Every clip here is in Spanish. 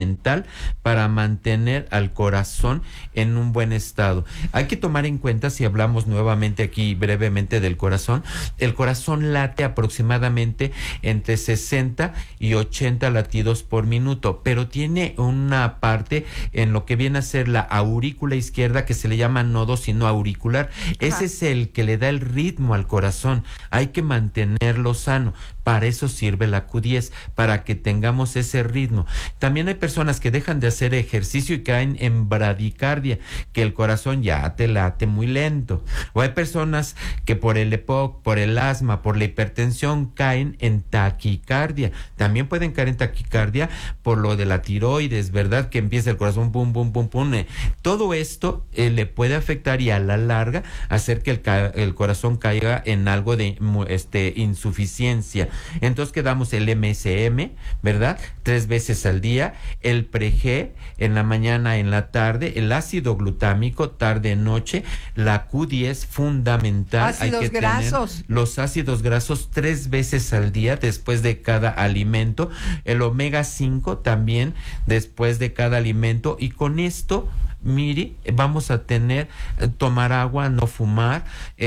fundamental para mantener al corazón en un buen estado. Hay que tomar en cuenta, si hablamos nuevamente aquí brevemente del corazón, el corazón late aproximadamente entre 60 y 80 latidos por minuto, pero tiene una parte en lo que viene a ser la aurícula izquierda que se le llama nodo sinoauricular. Ese es el que le da el ritmo al corazón. Hay que mantenerlo sano. Para eso sirve la Q10, para que tengamos ese ritmo. También hay personas que dejan de hacer ejercicio y caen en bradicardia, que el corazón ya te late muy lento. O hay personas que por el EPOC, por el asma, por la hipertensión, caen en taquicardia. También pueden caer en taquicardia por lo de la tiroides, ¿verdad? Que empieza el corazón pum, pum, pum, pum. Todo esto le puede afectar y a la larga hacer que el corazón caiga en algo de insuficiencia. Entonces quedamos el MSM, ¿verdad? 3 veces al día, el Pre-G en la mañana, en la tarde, el ácido glutámico tarde-noche, la Q10 fundamental. Ácidos hay que grasos. tener los ácidos grasos 3 veces al día después de cada alimento, el omega 5 también después de cada alimento, y con esto, Miri, vamos a tomar agua, no fumar,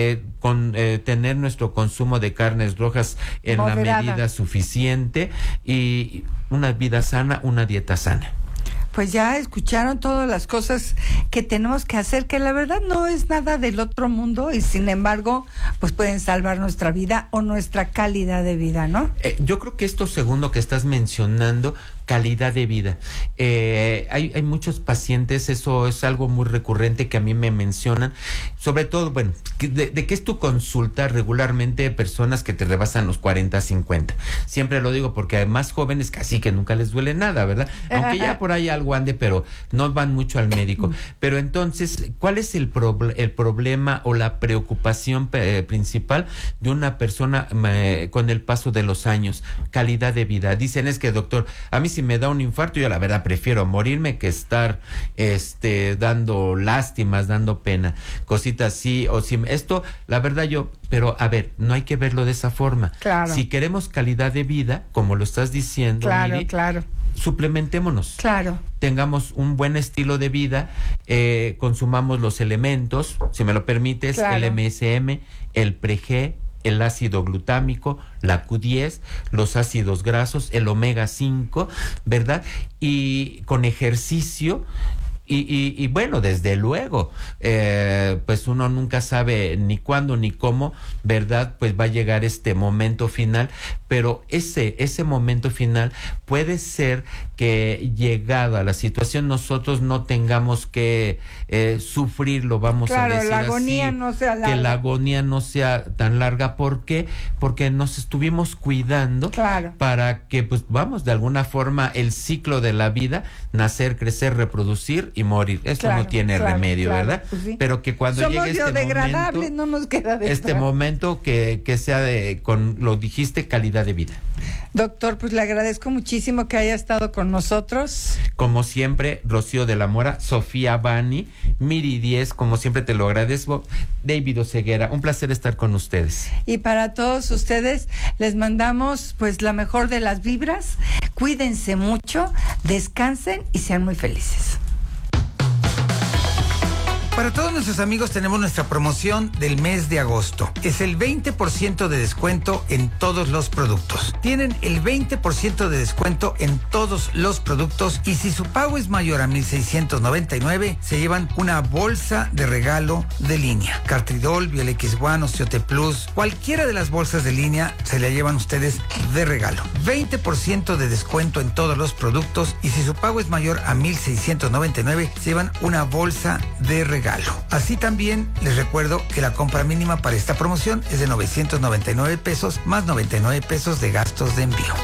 tener nuestro consumo de carnes rojas en moderada, la medida suficiente, y una vida sana, una dieta sana. Pues ya escucharon todas las cosas que tenemos que hacer, que la verdad no es nada del otro mundo, y sin embargo, pues pueden salvar nuestra vida o nuestra calidad de vida, ¿no? Yo creo que esto segundo que estás mencionando, calidad de vida. Hay muchos pacientes, eso es algo muy recurrente que a mí me mencionan, sobre todo, bueno, de qué es tu consulta regularmente, personas que te rebasan los 40, 50. Siempre lo digo porque hay más jóvenes casi que nunca les duele nada, ¿verdad? Aunque ya por ahí algo ande, pero no van mucho al médico. Pero entonces, ¿cuál es el problema o la preocupación principal de una persona con el paso de los años? Calidad de vida. Dicen, es que doctor, a mí si me da un infarto, yo la verdad prefiero morirme que estar dando lástimas, dando pena, cositas así, o si esto, la verdad pero a ver, no hay que verlo de esa forma. Claro. Si queremos calidad de vida, como lo estás diciendo, Claro, Miri, claro. suplementémonos. Claro. Tengamos un buen estilo de vida, consumamos los elementos, si me lo permites, claro, el MSM, el Pre-G, el ácido glutámico, la Q10, los ácidos grasos, el omega 5, ¿verdad? Y con ejercicio. Y bueno, desde luego, pues uno nunca sabe ni cuándo ni cómo, ¿verdad? Pues va a llegar este momento final, pero ese momento final puede ser que, llegado a la situación, nosotros no tengamos que sufrirlo, vamos a decir la agonía así, no sea larga. que la agonía no sea tan larga. ¿Por qué? Porque nos estuvimos cuidando, claro, para que, pues vamos, de alguna forma, el ciclo de la vida, nacer, crecer, reproducir y morir. Esto no tiene remedio, ¿verdad? Pues sí. Pero que cuando somos llegue este biodegradables, momento, no nos queda de este momento que sea lo dijiste, calidad de vida. Doctor, pues le agradezco muchísimo que haya estado con nosotros. Como siempre, Rocío de la Mora, Sofía Bani, Miri 10, como siempre te lo agradezco, David Oseguera, un placer estar con ustedes. Y para todos ustedes les mandamos pues la mejor de las vibras. Cuídense mucho, descansen y sean muy felices. Para todos nuestros amigos tenemos nuestra promoción del mes de agosto. Es el 20% de descuento en todos los productos. Tienen el 20% de descuento en todos los productos, y si su pago es mayor a 1,699, se llevan una bolsa de regalo de línea. Cartridol, Biolex-1, Osteote Plus, cualquiera de las bolsas de línea se la llevan ustedes de regalo. 20% de descuento en todos los productos, y si su pago es mayor a 1,699, se llevan una bolsa de regalo. Así también les recuerdo que la compra mínima para esta promoción es de 999 pesos más 99 pesos de gastos de envío.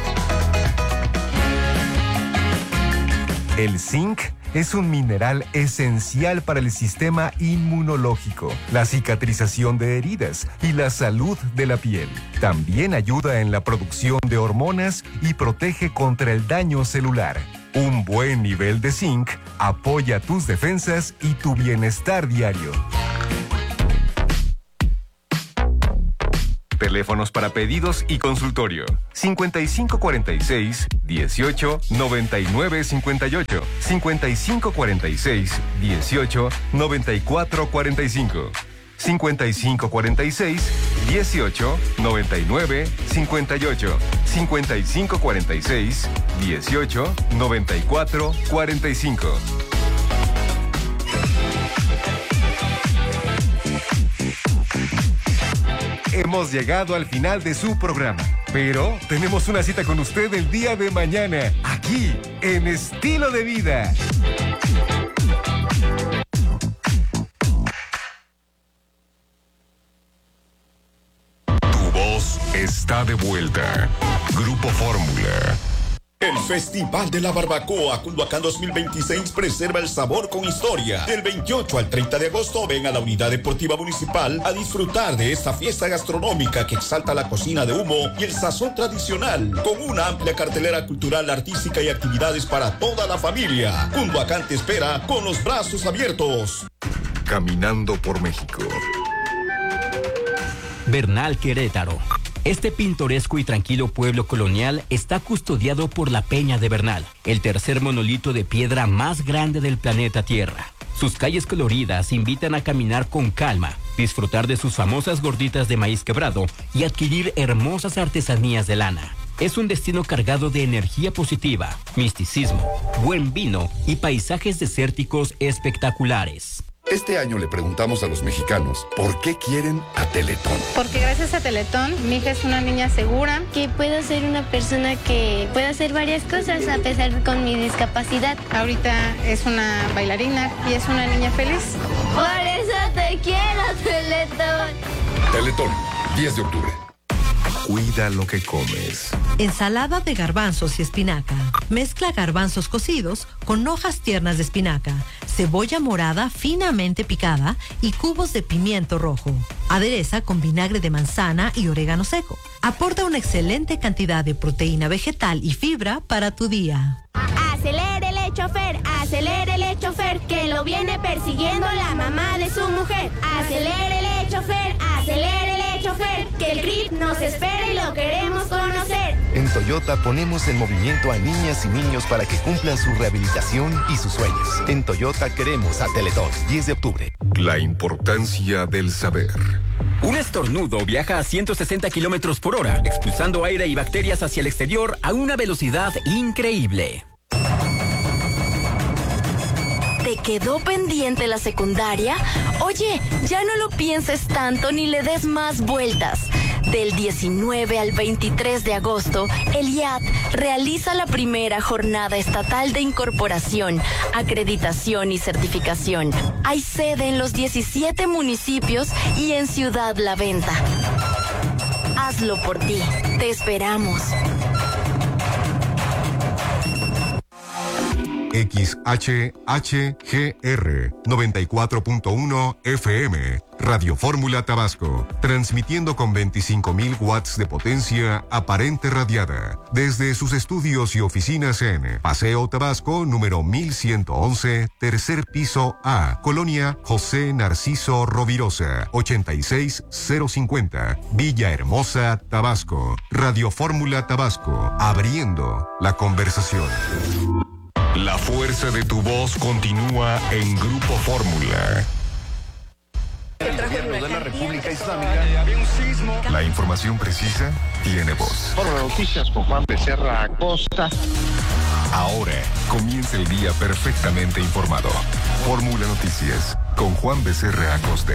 El zinc es un mineral esencial para el sistema inmunológico, la cicatrización de heridas y la salud de la piel. También ayuda en la producción de hormonas y protege contra el daño celular. Un buen nivel de zinc apoya tus defensas y tu bienestar diario. Teléfonos para pedidos y consultorio. 5546-18-9958. 5546-18-9445. 5546-18-9958. 5546-18-9445. Hemos llegado al final de su programa, pero tenemos una cita con usted el día de mañana, aquí, en Estilo de Vida. Tu voz está de vuelta. Grupo Fórmula. El Festival de la Barbacoa Culhuacán 2026 preserva el sabor con historia. Del 28 al 30 de agosto ven a la Unidad Deportiva Municipal a disfrutar de esta fiesta gastronómica que exalta la cocina de humo y el sazón tradicional, con una amplia cartelera cultural, artística y actividades para toda la familia. Culhuacán te espera con los brazos abiertos. Caminando por México. Bernal, Querétaro. Este pintoresco y tranquilo pueblo colonial está custodiado por la Peña de Bernal, el tercer monolito de piedra más grande del planeta Tierra. Sus calles coloridas invitan a caminar con calma, disfrutar de sus famosas gorditas de maíz quebrado y adquirir hermosas artesanías de lana. Es un destino cargado de energía positiva, misticismo, buen vino y paisajes desérticos espectaculares. Este año le preguntamos a los mexicanos por qué quieren a Teletón. Porque gracias a Teletón, mi hija es una niña segura. Que puedo ser una persona que puede hacer varias cosas a pesar con mi discapacidad. Ahorita es una bailarina y es una niña feliz. Por eso te quiero, Teletón. Teletón, 10 de octubre. Cuida lo que comes. Ensalada de garbanzos y espinaca. Mezcla garbanzos cocidos con hojas tiernas de espinaca, cebolla morada finamente picada y cubos de pimiento rojo. Adereza con vinagre de manzana y orégano seco. Aporta una excelente cantidad de proteína vegetal y fibra para tu día. Acelérele, chofer, que lo viene persiguiendo la mamá de su mujer. Acelérele, chofer, que el grip nos espera y lo queremos conocer. En Toyota ponemos en movimiento a niñas y niños para que cumplan su rehabilitación y sus sueños. En Toyota queremos a Teletón, 10 de octubre. La importancia del saber. Un estornudo viaja a 160 kilómetros por hora, expulsando aire y bacterias hacia el exterior a una velocidad increíble. ¿Te quedó pendiente la secundaria? Oye, ya no lo pienses tanto ni le des más vueltas. Del 19 al 23 de agosto, el IAT realiza la primera jornada estatal de incorporación, acreditación y certificación. Hay sede en los 17 municipios y en Ciudad La Venta. Hazlo por ti. Te esperamos. XHHGR 94.1 FM, Radio Fórmula Tabasco, transmitiendo con 25,000 watts de potencia aparente radiada, desde sus estudios y oficinas en Paseo Tabasco, número 1111, tercer piso A, Colonia José Narciso Rovirosa, 86050, Villahermosa, Tabasco. Radio Fórmula Tabasco, abriendo la conversación. La fuerza de tu voz continúa en Grupo Fórmula. El gobierno de la República Islámica. La información precisa tiene voz. Fórmula Noticias con Juan Becerra Acosta. Ahora comienza el día perfectamente informado. Fórmula Noticias con Juan Becerra Acosta.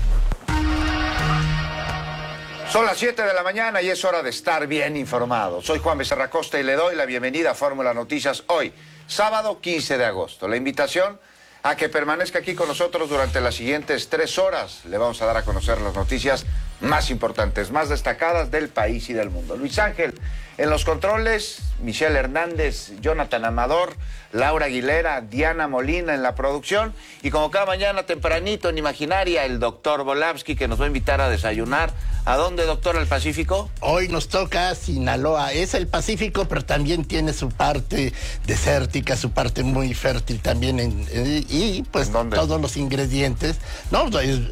Son las 7 de la mañana y es hora de estar bien informado. Soy Juan Becerra Acosta y le doy la bienvenida a Fórmula Noticias hoy, sábado 15 de agosto. La invitación a que permanezca aquí con nosotros durante las siguientes 3 horas. Le vamos a dar a conocer las noticias más importantes, más destacadas del país y del mundo. Luis Ángel En los controles, Michelle Hernández, Jonathan Amador, Laura Aguilera, Diana Molina en la producción. Y como cada mañana tempranito en Imaginaria, el doctor Volavsky, que nos va a invitar a desayunar. ¿A dónde, doctor? ¿Al Pacífico? Hoy nos toca Sinaloa. Es el Pacífico, pero también tiene su parte desértica, su parte muy fértil también. Y pues ¿dónde? Todos los ingredientes. No,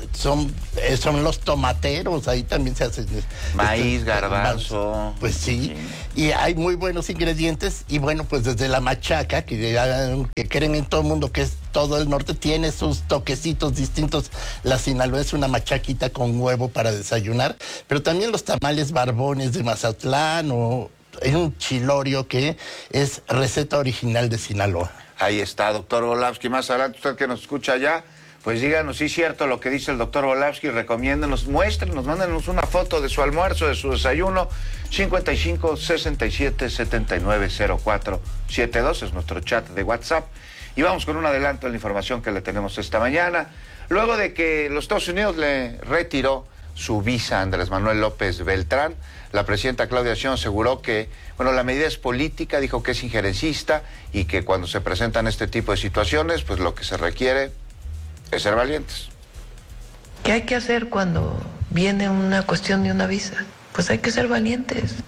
son los tomateros. Ahí también se hace maíz, garbanzo. Pues sí. Y hay muy buenos ingredientes. Y bueno, pues desde la machaca, que creen en todo el mundo que es todo el norte, tiene sus toquecitos distintos. La Sinaloa es una machaquita con huevo para desayunar, pero también los tamales barbones de Mazatlán o un chilorio que es receta original de Sinaloa. Ahí está, doctor Volavsky. Más adelante, usted que nos escucha allá, pues díganos si es cierto lo que dice el doctor Volavsky, recomiéndenos, muéstrenos, mándenos una foto de su almuerzo, de su desayuno. 55 67 79 04 72 es nuestro chat de WhatsApp. Y vamos con un adelanto de la información que le tenemos esta mañana. Luego de que los Estados Unidos le retiró su visa a Andrés Manuel López Beltrán, la presidenta Claudia Sheinbaum aseguró que, la medida es política, dijo que es injerencista y que cuando se presentan este tipo de situaciones, pues lo que se requiere es ser valientes. ¿Qué hay que hacer cuando viene una cuestión de una visa? Pues hay que ser valientes,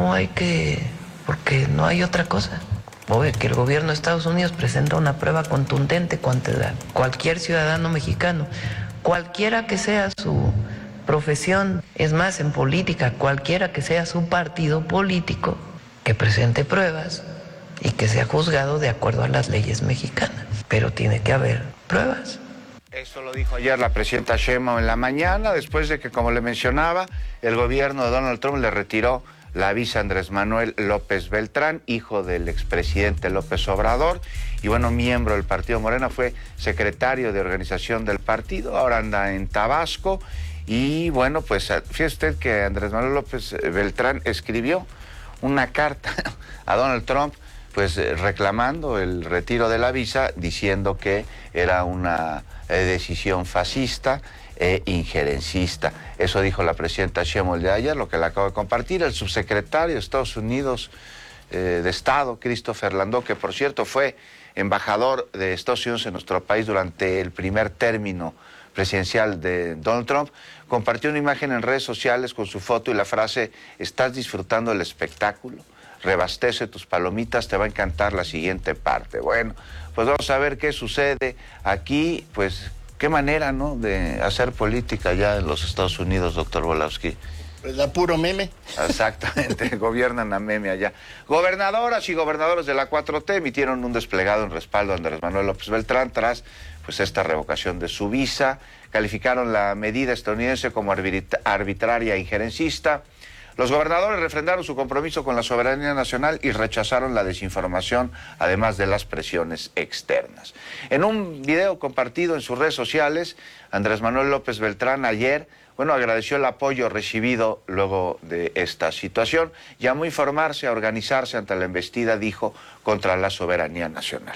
porque no hay otra cosa. Obvio que el gobierno de Estados Unidos presenta una prueba contundente contra cualquier ciudadano mexicano, cualquiera que sea su profesión, es más, en política, cualquiera que sea su partido político, que presente pruebas y que sea juzgado de acuerdo a las leyes mexicanas. Pero tiene que haber pruebas. Eso lo dijo ayer la presidenta Sheinbaum en la mañana, después de que, como le mencionaba, el gobierno de Donald Trump le retiró la visa a Andrés Manuel López Beltrán, hijo del expresidente López Obrador, y miembro del partido Morena, fue secretario de organización del partido, ahora anda en Tabasco, y pues fíjese usted que Andrés Manuel López Beltrán escribió una carta a Donald Trump, pues reclamando el retiro de la visa, diciendo que era una decisión fascista e injerencista. Eso dijo la presidenta Sheinbaum el de ayer, lo que le acabo de compartir. El subsecretario de Estados Unidos de Estado, Christopher Landau, que por cierto fue embajador de Estados Unidos en nuestro país durante el primer término presidencial de Donald Trump, compartió una imagen en redes sociales con su foto y la frase: ¿estás disfrutando del espectáculo? Rebastece tus palomitas, te va a encantar la siguiente parte. Bueno, pues vamos a ver qué sucede aquí, pues qué manera, de hacer política ya en los Estados Unidos, doctor Volavsky. Pues a puro meme. Exactamente, gobiernan a meme allá. Gobernadoras y gobernadores de la 4T emitieron un desplegado en respaldo a Andrés Manuel López Beltrán tras esta revocación de su visa. Calificaron la medida estadounidense como arbitraria e injerencista. Los gobernadores refrendaron su compromiso con la soberanía nacional y rechazaron la desinformación, además de las presiones externas. En un video compartido en sus redes sociales, Andrés Manuel López Beltrán ayer, agradeció el apoyo recibido luego de esta situación. Llamó a informarse, a organizarse ante la embestida, dijo, contra la soberanía nacional.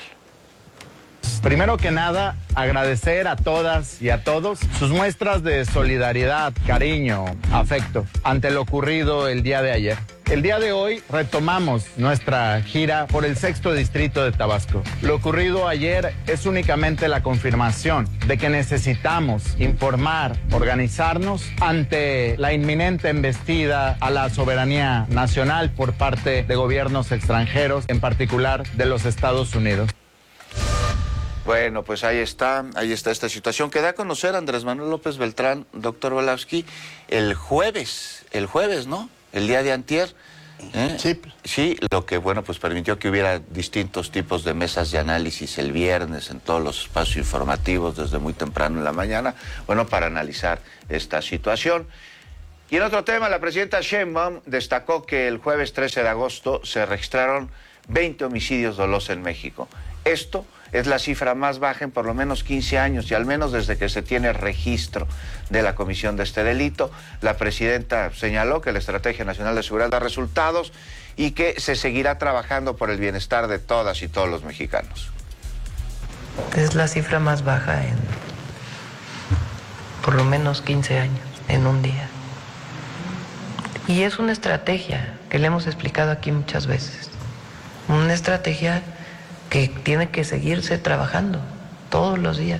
Primero que nada, agradecer a todas y a todos sus muestras de solidaridad, cariño, afecto ante lo ocurrido el día de ayer. El día de hoy retomamos nuestra gira por el 6º distrito de Tabasco. Lo ocurrido ayer es únicamente la confirmación de que necesitamos informar, organizarnos ante la inminente embestida a la soberanía nacional por parte de gobiernos extranjeros, en particular de los Estados Unidos. Bueno, pues ahí está esta situación que da a conocer Andrés Manuel López Beltrán, doctor Volavsky, el jueves, ¿no? El día de antier. Sí, lo que, pues permitió que hubiera distintos tipos de mesas de análisis el viernes en todos los espacios informativos desde muy temprano en la mañana, para analizar esta situación. Y en otro tema, la presidenta Sheinbaum destacó que el jueves 13 de agosto se registraron 20 homicidios dolosos en México. Esto es la cifra más baja en por lo menos 15 años y al menos desde que se tiene registro de la comisión de este delito. La presidenta señaló que la Estrategia Nacional de Seguridad da resultados y que se seguirá trabajando por el bienestar de todas y todos los mexicanos. Es la cifra más baja en por lo menos 15 años, en un día. Y es una estrategia que le hemos explicado aquí muchas veces. Una estrategia que tiene que seguirse trabajando todos los días.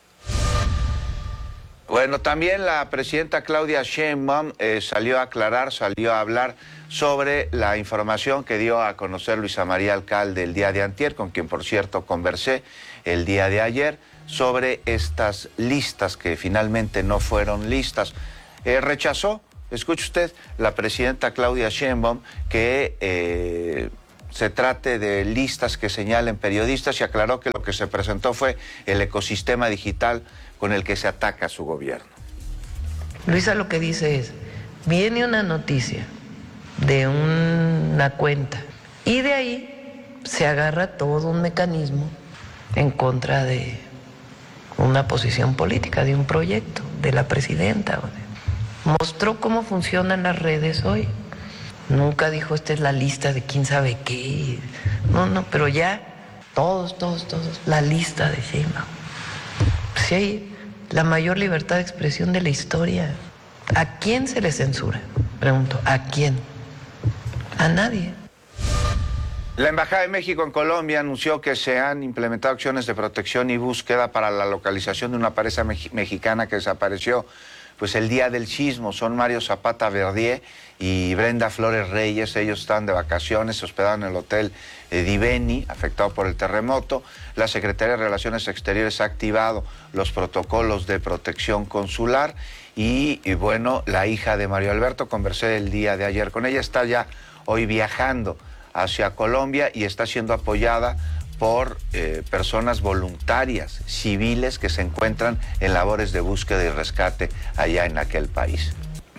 Bueno, también la presidenta Claudia Sheinbaum salió a aclarar, salió a hablar sobre la información que dio a conocer Luisa María Alcalde el día de antier, con quien por cierto conversé el día de ayer, sobre estas listas que finalmente no fueron listas. Rechazó, escuche usted, la presidenta Claudia Sheinbaum que se trate de listas que señalen periodistas y aclaró que lo que se presentó fue el ecosistema digital con el que se ataca a su gobierno. Luisa lo que dice es, viene una noticia de una cuenta y de ahí se agarra todo un mecanismo en contra de una posición política, de un proyecto, de la presidenta. Mostró cómo funcionan las redes hoy. Nunca dijo, esta es la lista de quién sabe qué. No, pero ya todos, la lista de Sheinbaum. Si hay la mayor libertad de expresión de la historia. ¿A quién se le censura? Pregunto, ¿a quién? A nadie. La Embajada de México en Colombia anunció que se han implementado acciones de protección y búsqueda para la localización de una pareja mexicana que desapareció pues el día del sismo. Son Mario Zapata Verdier y Brenda Flores Reyes. Ellos están de vacaciones, se hospedaron en el hotel Diveni, afectado por el terremoto. La Secretaría de Relaciones Exteriores ha activado los protocolos de protección consular y bueno, la hija de Mario Alberto, conversé el día de ayer con ella, está ya hoy viajando hacia Colombia y está siendo apoyada por personas voluntarias, civiles que se encuentran en labores de búsqueda y rescate allá en aquel país.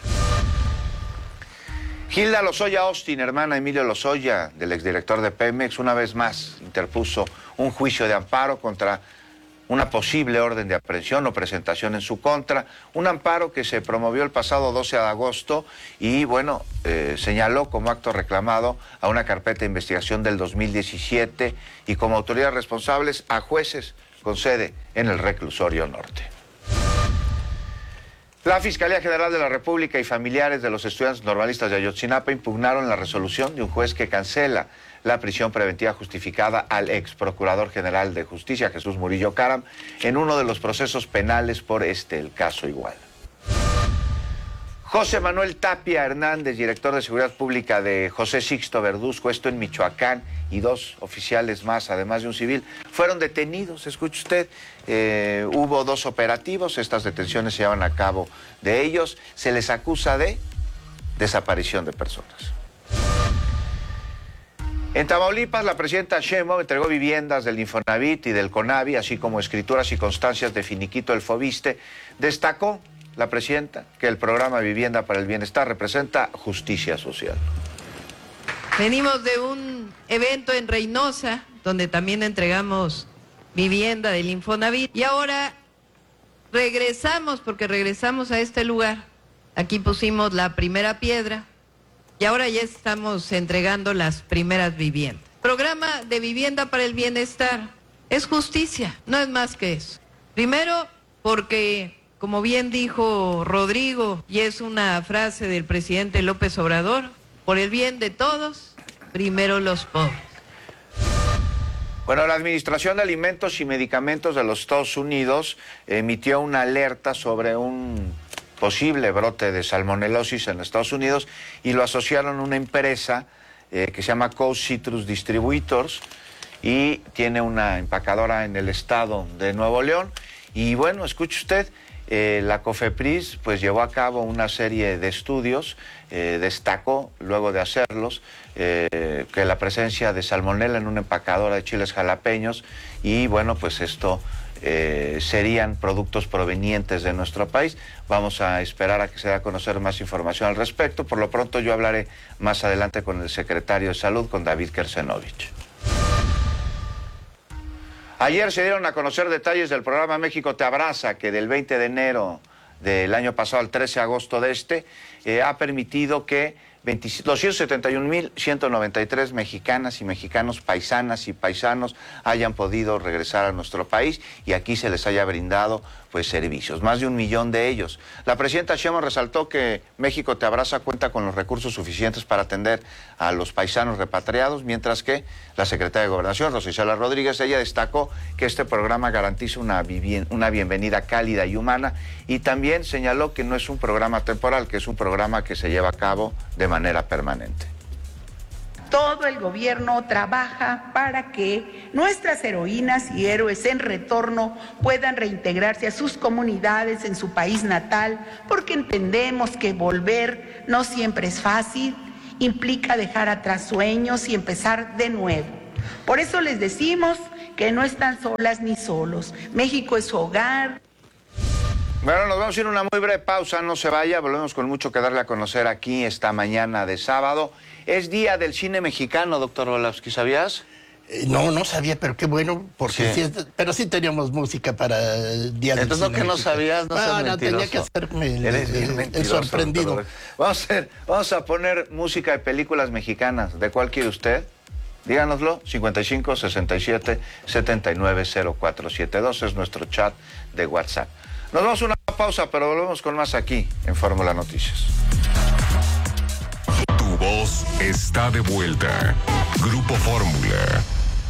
Hilda Lozoya Austin, hermana de Emilio Lozoya, del exdirector de Pemex, una vez más interpuso un juicio de amparo contra una posible orden de aprehensión o presentación en su contra, un amparo que se promovió el pasado 12 de agosto y, bueno, señaló como acto reclamado a una carpeta de investigación del 2017 y como autoridades responsables a jueces con sede en el Reclusorio Norte. La Fiscalía General de la República y familiares de los estudiantes normalistas de Ayotzinapa impugnaron la resolución de un juez que cancela la prisión preventiva justificada al ex procurador general de justicia, Jesús Murillo Caram, en uno de los procesos penales por el caso Iguala. José Manuel Tapia Hernández, director de Seguridad Pública de José Sixto Verduzco, esto en Michoacán, y 2 oficiales más, además de un civil, fueron detenidos. Escuche usted, hubo 2 operativos, estas detenciones se llevan a cabo de ellos, se les acusa de desaparición de personas. En Tamaulipas, la presidenta Sheinbaum entregó viviendas del Infonavit y del Conavi, así como escrituras y constancias de finiquito del Fobiste. Destacó la presidenta que el programa Vivienda para el Bienestar representa justicia social. Venimos de un evento en Reynosa, donde también entregamos vivienda del Infonavit, y ahora regresamos, porque regresamos a este lugar. Aquí pusimos la primera piedra, y ahora ya estamos entregando las primeras viviendas. Programa de Vivienda para el Bienestar es justicia, no es más que eso. Primero, porque, como bien dijo Rodrigo, y es una frase del presidente López Obrador, por el bien de todos, primero los pobres. Bueno, la Administración de Alimentos y Medicamentos de los Estados Unidos emitió una alerta sobre un posible brote de salmonelosis en Estados Unidos y lo asociaron a una empresa que se llama Coast Citrus Distributors y tiene una empacadora en el estado de Nuevo León. Y bueno, escuche usted, la COFEPRIS pues llevó a cabo una serie de estudios, destacó luego de hacerlos que la presencia de salmonela en una empacadora de chiles jalapeños y bueno, pues esto serían productos provenientes de nuestro país. Vamos a esperar a que se dé a conocer más información al respecto. Por lo pronto yo hablaré más adelante con el secretario de Salud, con David Kersenovich. Ayer se dieron a conocer detalles del programa México Te Abraza, que del 20 de enero del año pasado al 13 de agosto de ha permitido que 271,193 mexicanas y mexicanos, paisanas y paisanos hayan podido regresar a nuestro país y aquí se les haya brindado pues servicios, más de 1 millón de ellos. La presidenta Sheinbaum resaltó que México Te Abraza cuenta con los recursos suficientes para atender a los paisanos repatriados, mientras que la secretaria de Gobernación, Rosa Isela Rodríguez, ella destacó que este programa garantiza una bienvenida cálida y humana, y también señaló que no es un programa temporal, que es un programa que se lleva a cabo de manera permanente. Todo el gobierno trabaja para que nuestras heroínas y héroes en retorno puedan reintegrarse a sus comunidades en su país natal, porque entendemos que volver no siempre es fácil, implica dejar atrás sueños y empezar de nuevo. Por eso les decimos que no están solas ni solos. México es su hogar. Bueno, nos vamos a ir a una muy breve pausa, no se vaya, volvemos con mucho que darle a conocer aquí esta mañana de sábado. Es Día del Cine Mexicano, doctor Orlovsky, ¿sabías? No sabía, pero qué bueno, porque sí, pero sí teníamos música para el Día del Cine. Entonces, ¿no que no sabías? No seas mentiroso. Tenía que hacerme el sorprendido. Vamos a poner música de películas mexicanas. ¿De cuál quiere usted? Díganoslo, 55 67 79 0472 es nuestro chat de WhatsApp. Nos vamos a una pausa, pero volvemos con más aquí en Fórmula Noticias. Tu voz está de vuelta. Grupo Fórmula.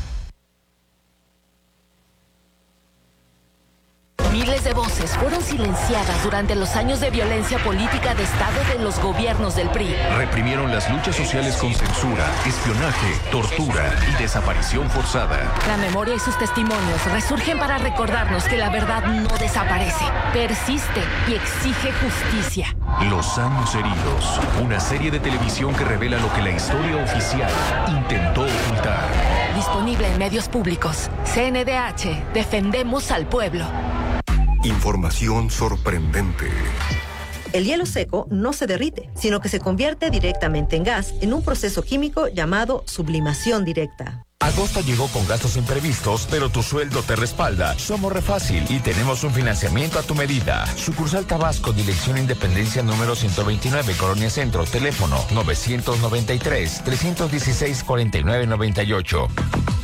Miles de voces fueron silenciadas durante los años de violencia política de Estado de los gobiernos del PRI. Reprimieron las luchas sociales con censura, espionaje, tortura y desaparición forzada. La memoria y sus testimonios resurgen para recordarnos que la verdad no desaparece, persiste y exige justicia. Los años heridos, una serie de televisión que revela lo que la historia oficial intentó ocultar. Disponible en medios públicos. CNDH, defendemos al pueblo. Información sorprendente. El hielo seco no se derrite, sino que se convierte directamente en gas en un proceso químico llamado sublimación directa. Agosto llegó con gastos imprevistos, pero tu sueldo te respalda. Somos Refácil y tenemos un financiamiento a tu medida. Sucursal Tabasco, dirección Independencia número 129, Colonia Centro, teléfono 993-316-4998.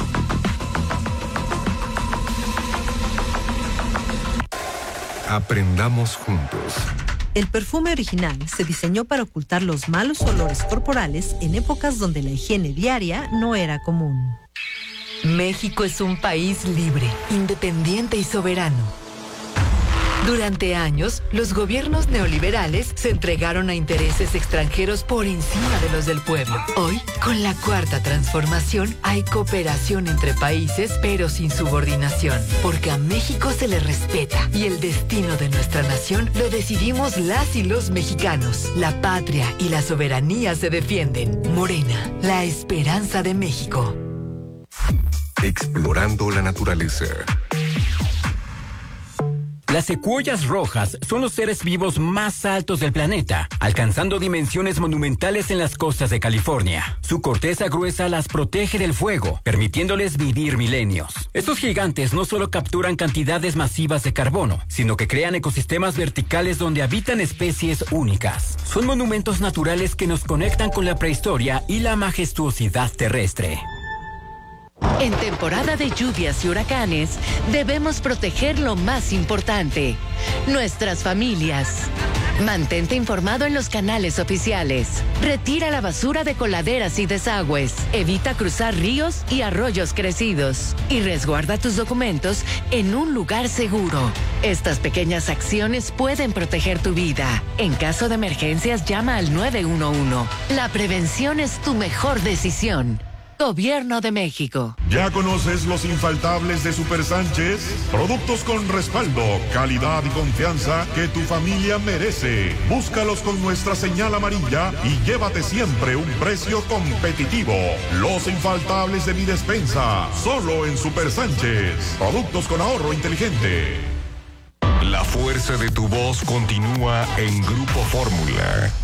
Aprendamos juntos. El perfume original se diseñó para ocultar los malos olores corporales en épocas donde la higiene diaria no era común. México es un país libre, independiente y soberano. Durante años, los gobiernos neoliberales se entregaron a intereses extranjeros por encima de los del pueblo. Hoy, con la Cuarta Transformación, hay cooperación entre países, pero sin subordinación, porque a México se le respeta y el destino de nuestra nación lo decidimos las y los mexicanos. La patria y la soberanía se defienden. Morena, la esperanza de México. Explorando la naturaleza. Las secuoyas rojas son los seres vivos más altos del planeta, alcanzando dimensiones monumentales en las costas de California. Su corteza gruesa las protege del fuego, permitiéndoles vivir milenios. Estos gigantes no solo capturan cantidades masivas de carbono, sino que crean ecosistemas verticales donde habitan especies únicas. Son monumentos naturales que nos conectan con la prehistoria y la majestuosidad terrestre. En temporada de lluvias y huracanes, debemos proteger lo más importante, nuestras familias. Mantente informado en los canales oficiales. Retira la basura de coladeras y desagües. Evita cruzar ríos y arroyos crecidos. Y resguarda tus documentos en un lugar seguro. Estas pequeñas acciones pueden proteger tu vida. En caso de emergencias, llama al 911. La prevención es tu mejor decisión. Gobierno de México. ¿Ya conoces los infaltables de Super Sánchez? Productos con respaldo, calidad y confianza que tu familia merece. Búscalos con nuestra señal amarilla y llévate siempre un precio competitivo. Los infaltables de mi despensa, solo en Super Sánchez. Productos con ahorro inteligente. La fuerza de tu voz continúa en Grupo Fórmula.